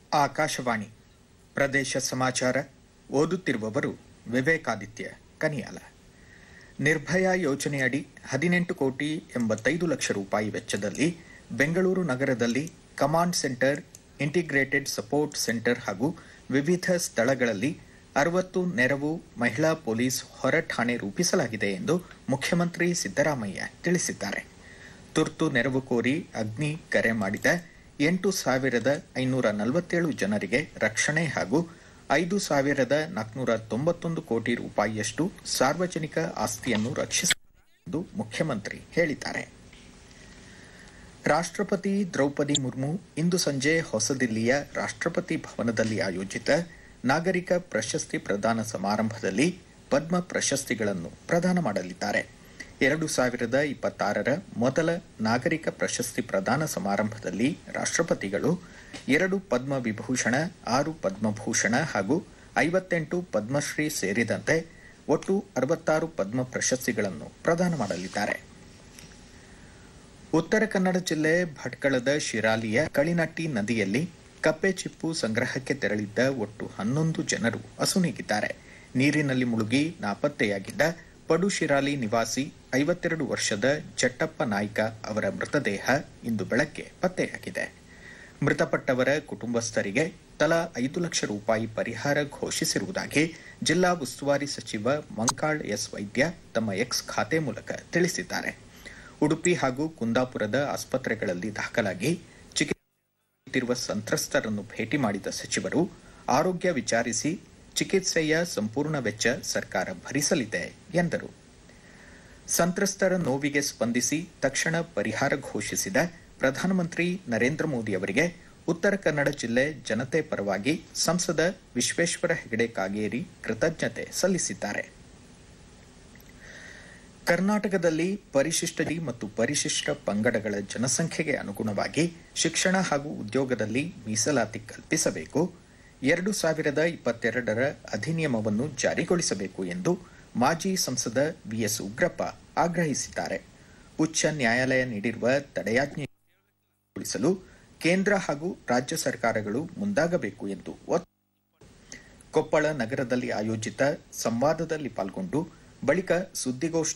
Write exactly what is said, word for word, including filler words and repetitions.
ಆಕಾಶವಾಣಿ ಪ್ರದೇಶ ಸಮಾಚಾರ ಓದುತ್ತಿರುವವರು ವಿವೇಕಾದಿತ್ಯ ಕನಿಯಾಲ. ನಿರ್ಭಯ ಯೋಜನೆಯಡಿ ಹದಿನೆಂಟು ಕೋಟಿ ಎಂಬತ್ತೈದು ಲಕ್ಷ ರೂಪಾಯಿ ವೆಚ್ಚದಲ್ಲಿ ಬೆಂಗಳೂರು ನಗರದಲ್ಲಿ command centre, integrated support centre ಹಾಗೂ ವಿವಿಧ ಸ್ಥಳಗಳಲ್ಲಿ ಅರವತ್ತು ನೆರವು ಮಹಿಳಾ ಪೊಲೀಸ್ ಹೊರ ಠಾಣೆ ರೂಪಿಸಲಾಗಿದೆ ಎಂದು ಮುಖ್ಯಮಂತ್ರಿ ಸಿದ್ದರಾಮಯ್ಯ ತಿಳಿಸಿದ್ದಾರೆ. ತುರ್ತು ನೆರವು ಕೋರಿ ಅಗ್ನಿ ಕರೆ ಮಾಡಿದ ಎಂಟು ಸಾವಿರದ ಐನೂರ ನಲವತ್ತೇಳು ಜನರಿಗೆ ರಕ್ಷಣೆ ಹಾಗೂ ಐದು ಸಾವಿರದ ನಾಲ್ಕುನೂರ ತೊಂಬತ್ತೊಂದು ಕೋಟಿ ರೂಪಾಯಿಯಷ್ಟು ಸಾರ್ವಜನಿಕ ಆಸ್ತಿಯನ್ನು ರಕ್ಷಿಸಲಾಗಿದೆ ಎಂದು ಮುಖ್ಯಮಂತ್ರಿ ಹೇಳಿದ್ದಾರೆ. ರಾಷ್ಟ್ರಪತಿ ದ್ರೌಪದಿ ಮುರ್ಮು ಇಂದು ಸಂಜೆ ಹೊಸದಿಲ್ಲಿಯ ರಾಷ್ಟ್ರಪತಿ ಭವನದಲ್ಲಿ ಆಯೋಜಿತ ನಾಗರಿಕ ಪ್ರಶಸ್ತಿ ಪ್ರದಾನ ಸಮಾರಂಭದಲ್ಲಿ ಪದ್ಮ ಪ್ರಶಸ್ತಿಗಳನ್ನು ಪ್ರದಾನ ಮಾಡಲಿದ್ದಾರೆ. ಎರಡು ಸಾವಿರದ ಇಪ್ಪತ್ತಾರರ ಮೊದಲ ನಾಗರಿಕ ಪ್ರಶಸ್ತಿ ಪ್ರದಾನ ಸಮಾರಂಭದಲ್ಲಿ ರಾಷ್ಟ್ರಪತಿಗಳು ಎರಡು ಪದ್ಮ ವಿಭೂಷಣ, ಆರು ಪದ್ಮಭೂಷಣ ಹಾಗೂ ಐವತ್ತೆಂಟು ಪದ್ಮಶ್ರೀ ಸೇರಿದಂತೆ ಒಟ್ಟು ಅರವತ್ತಾರು ಪದ್ಮ ಪ್ರಶಸ್ತಿಗಳನ್ನು ಪ್ರದಾನ ಮಾಡಲಿದ್ದಾರೆ. ಉತ್ತರ ಕನ್ನಡ ಜಿಲ್ಲೆ ಭಟ್ಕಳದ ಶಿರಾಲಿಯ ಕಳಿನಟ್ಟಿ ನದಿಯಲ್ಲಿ ಕಪ್ಪೆ ಚಿಪ್ಪು ಸಂಗ್ರಹಕ್ಕೆ ತೆರಳಿದ್ದ ಒಟ್ಟು ಹನ್ನೊಂದು ಜನರು ಅಸುನೀಗಿದ್ದಾರೆ. ನೀರಿನಲ್ಲಿ ಮುಳುಗಿ ನಾಪತ್ತೆಯಾಗಿದ್ದ ಪಡುಶಿರಾಲಿ ನಿವಾಸಿ ಐವತ್ತೆರಡು ವರ್ಷದ ಜಟ್ಟಪ್ಪ ನಾಯ್ಕ ಅವರ ಮೃತದೇಹ ಇಂದು ಬೆಳಗ್ಗೆ ಪತ್ತೆಯಾಗಿದೆ. ಮೃತಪಟ್ಟವರ ಕುಟುಂಬಸ್ಥರಿಗೆ ತಲಾ ಐದು ಲಕ್ಷ ರೂಪಾಯಿ ಪರಿಹಾರ ಘೋಷಿಸಿರುವುದಾಗಿ ಜಿಲ್ಲಾ ಉಸ್ತುವಾರಿ ಸಚಿವ ಮಂಕಾಳ್ ಎಸ್ ವೈದ್ಯ ತಮ್ಮ ಎಕ್ಸ್ ಖಾತೆ ಮೂಲಕ ತಿಳಿಸಿದ್ದಾರೆ. ಉಡುಪಿ ಹಾಗೂ ಕುಂದಾಪುರದ ಆಸ್ಪತ್ರೆಗಳಲ್ಲಿ ದಾಖಲಾಗಿ ಚಿಕಿತ್ಸೆಯುತ್ತಿರುವ ಸಂತ್ರಸ್ತರನ್ನು ಭೇಟಿ ಮಾಡಿದ ಸಚಿವರು ಆರೋಗ್ಯ ವಿಚಾರಿಸಿ ಚಿಕಿತ್ಸೆಯ ಸಂಪೂರ್ಣ ವೆಚ್ಚ ಸರ್ಕಾರ ಭರಿಸಲಿದೆ ಎಂದರು. ಸಂತ್ರಸ್ತರ ನೋವಿಗೆ ಸ್ಪಂದಿಸಿ ತಕ್ಷಣ ಪರಿಹಾರ ಘೋಷಿಸಿದ ಪ್ರಧಾನಮಂತ್ರಿ ನರೇಂದ್ರ ಮೋದಿ ಅವರಿಗೆ ಉತ್ತರ ಕನ್ನಡ ಜಿಲ್ಲೆ ಜನತೆ ಪರವಾಗಿ ಸಂಸದ ವಿಶ್ವೇಶ್ವರ ಹೆಗಡೆ ಕಾಗೇರಿ ಕೃತಜ್ಞತೆ ಸಲ್ಲಿಸಿದ್ದಾರೆ. ಕರ್ನಾಟಕದಲ್ಲಿ ಪರಿಶಿಷ್ಟ ಮತ್ತು ಪರಿಶಿಷ್ಟ ಪಂಗಡಗಳ ಜನಸಂಖ್ಯೆಗೆ ಅನುಗುಣವಾಗಿ ಶಿಕ್ಷಣ ಹಾಗೂ ಉದ್ಯೋಗದಲ್ಲಿ ಮೀಸಲಾತಿ ಕಲ್ಪಿಸಬೇಕು, ಎರಡು ಸಾವಿರದ ಇಪ್ಪತ್ತೆರಡರ ಅಧಿನಿಯಮವನ್ನು ಜಾರಿಗೊಳಿಸಬೇಕು ಎಂದು ಮಾಜಿ ಸಂಸದ ವಿಎಸ್ ಉಗ್ರಪ್ಪ ಆಗ್ರಹಿಸಿದ್ದಾರೆ. ಉಚ್ಚ ನ್ಯಾಯಾಲಯ ನೀಡಿರುವ ತಡೆಯಾಜ್ಞೆಗೊಳಿಸಲು ಕೇಂದ್ರ ಹಾಗೂ ರಾಜ್ಯ ಸರ್ಕಾರಗಳು ಮುಂದಾಗಬೇಕು ಎಂದು ಒತ್ತಾಯಿಸಿದರು. ಕೊಪ್ಪಳ ನಗರದಲ್ಲಿ ಆಯೋಜಿತ ಸಂವಾದದಲ್ಲಿ ಪಾಲ್ಗೊಂಡು ಬಳಿಕ ಸುದ್ದಿಗೋಷ್ಠಿ